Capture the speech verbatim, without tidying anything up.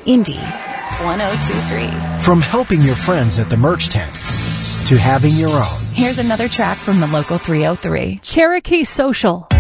Indy one oh two three. From helping your friends at the merch tent to having your own. Here's another track from the local three oh three. Cherokee Social.